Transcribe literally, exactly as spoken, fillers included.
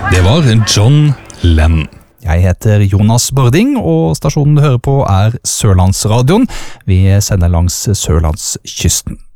Det var John Lennon. Jeg heter Jonas Barding, og stasjonen du hører på er Sørlandsradioen. Vi sender langs Sørlandskysten.